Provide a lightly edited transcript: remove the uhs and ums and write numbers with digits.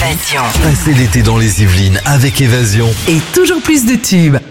Évasion. Passez l'été dans les Yvelines avec Évasion. Et toujours plus de tubes.